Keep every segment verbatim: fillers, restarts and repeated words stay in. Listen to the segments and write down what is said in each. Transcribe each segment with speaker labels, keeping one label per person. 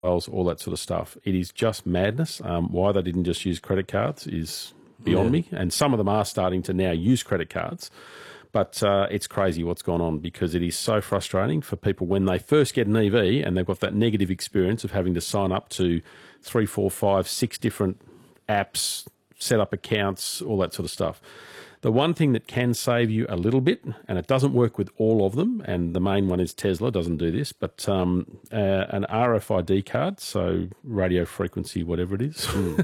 Speaker 1: all that sort of stuff. It is just madness. Um, why they didn't just use credit cards is beyond yeah. me. And some of them are starting to now use credit cards. But uh, it's crazy what's gone on because it is so frustrating for people when they first get an E V and they've got that negative experience of having to sign up to three, four, five, six different apps, set up accounts, all that sort of stuff. The one thing that can save you a little bit, and it doesn't work with all of them, and the main one is Tesla, doesn't do this, but um, uh, an R F I D card, so radio frequency, whatever it is. Mm.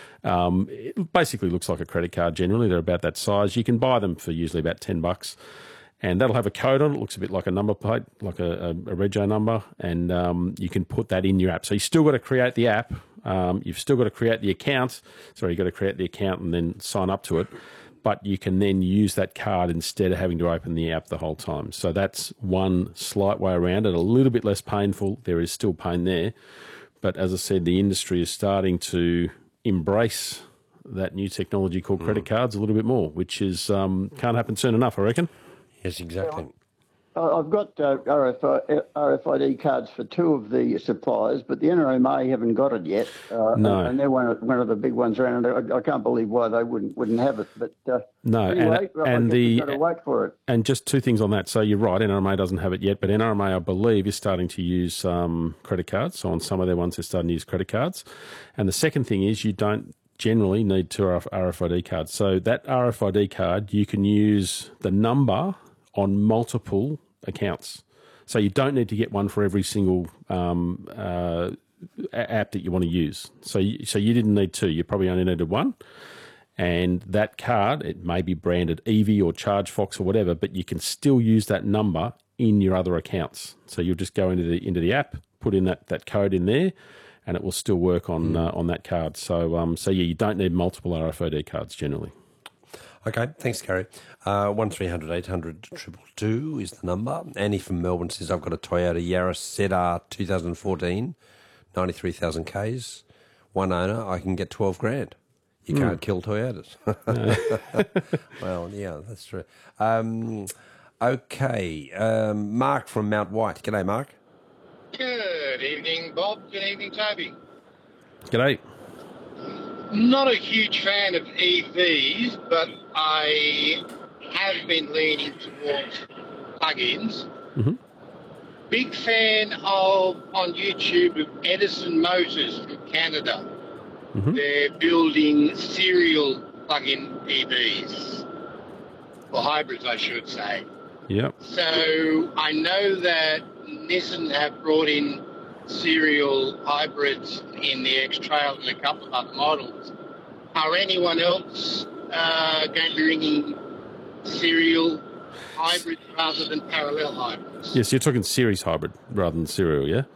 Speaker 1: Um, it basically looks like a credit card generally. They're about that size. You can buy them for usually about ten bucks, and that'll have a code on it. It looks a bit like a number plate, like a, a, a rego number, and um, you can put that in your app. So you still got to create the app. Um, you've still got to create the account. Sorry, you've got to create the account and then sign up to it. But you can then use that card instead of having to open the app the whole time. So that's one slight way around it, a little bit less painful. There is still pain there. But as I said, the industry is starting to embrace that new technology called credit mm. cards a little bit more, which is um, can't happen soon enough, I reckon.
Speaker 2: Yes, exactly.
Speaker 3: Well, I've got uh, R F I, R F I D cards for two of the suppliers, but the N R M A haven't got it yet. Uh,
Speaker 1: no.
Speaker 3: And they're one of, one of the big ones around. I, I can't believe why they wouldn't wouldn't have it. But uh,
Speaker 1: no,
Speaker 3: anyway,
Speaker 1: and,
Speaker 3: I
Speaker 1: and the
Speaker 3: got to wait for it.
Speaker 1: And just two things on that. So you're right, N R M A doesn't have it yet, but N R M A, I believe, is starting to use um, credit cards. So on some of their ones, they're starting to use credit cards. And the second thing is you don't generally need two R F I D cards. So that R F I D card, you can use the number on multiple accounts. So you don't need to get one for every single um, uh, app that you want to use. So you, so you didn't need two. You probably only needed one. And that card, it may be branded Evie or ChargeFox or whatever, but you can still use that number in your other accounts. So you'll just go into the into the app, put in that, that code in there, and it will still work on mm. uh, on that card. So um, so yeah, you don't need multiple R F I D cards generally.
Speaker 2: Okay, thanks, Gary. Uh, one three hundred eight hundred two two two is the number. Annie from Melbourne says, I've got a Toyota Yaris Z R twenty fourteen, ninety-three thousand Ks. One owner, I can get twelve grand. You mm. can't kill Toyotas. Well, yeah, that's true. Um, okay, um, Mark from Mount White. G'day, Mark.
Speaker 4: Good evening, Bob. Good evening, Toby.
Speaker 1: G'day.
Speaker 4: Not a huge fan of E Vs, but I have been leaning towards plug-ins. Mm-hmm. Big fan of, on YouTube, of Edison Motors from Canada. Mm-hmm. They're building serial plug-in E Vs, or hybrids, I should say.
Speaker 1: Yep.
Speaker 4: So I know that Nissan have brought in serial hybrids in the X-Trail and a couple of other models. Are anyone else uh, going to be bringing serial hybrids rather than parallel hybrids?
Speaker 1: Yes, you're talking series hybrid rather than serial, yeah?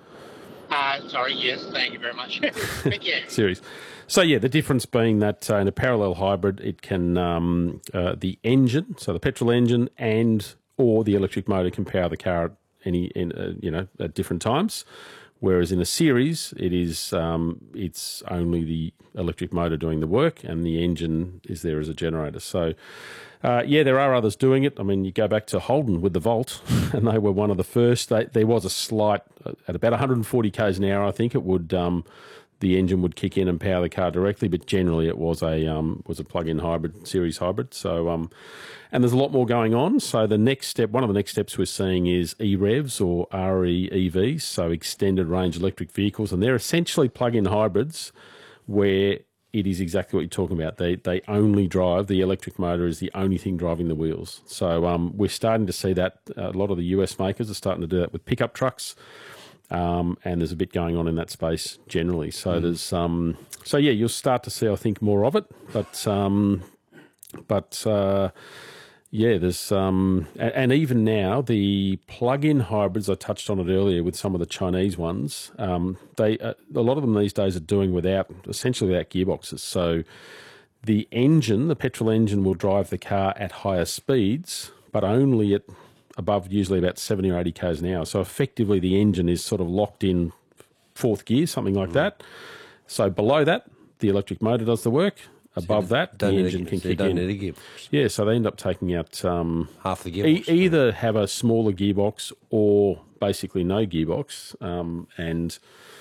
Speaker 4: Uh, sorry, yes, thank you very much. But yeah.
Speaker 1: Series. So, yeah, the difference being that uh, in a parallel hybrid, it can, um, uh, the engine, so the petrol engine and or the electric motor can power the car at any, in, uh, you know, at different times. Whereas in a series, it is um, it's only the electric motor doing the work and the engine is there as a generator. So, uh, yeah, there are others doing it. I mean, you go back to Holden with the Volt, and they were one of the first. They, there was a slight, at about one hundred forty k's an hour, I think, it would um, the engine would kick in and power the car directly, but generally it was a um, was a plug-in hybrid, series hybrid. So, um, and there's a lot more going on. So the next step, one of the next steps we're seeing is E REVs or R E E Vs, so extended range electric vehicles, and they're essentially plug-in hybrids where it is exactly what you're talking about. They they only drive, the electric motor is the only thing driving the wheels. So um, we're starting to see that. A lot of the U S makers are starting to do that with pickup trucks. Um, and there's a bit going on in that space generally. So mm. there's, um, so yeah, you'll start to see, I think, more of it. But, um, but uh, yeah, there's, um, and, and even now the plug-in hybrids, I touched on it earlier with some of the Chinese ones. Um, they, uh, a lot of them these days are doing without, essentially without gearboxes. So the engine, the petrol engine, will drive the car at higher speeds, but only at above usually about seventy or eighty k's an hour. So effectively the engine is sort of locked in fourth gear, something like mm. that. So below that, the electric motor does the work. Above so that, the engine can
Speaker 2: so
Speaker 1: kick
Speaker 2: don't
Speaker 1: in.
Speaker 2: Need a gearbox.
Speaker 1: Yeah, so they end up taking out... Um,
Speaker 2: half the gearbox.
Speaker 1: E- either have a smaller gearbox or basically no gearbox. Um, and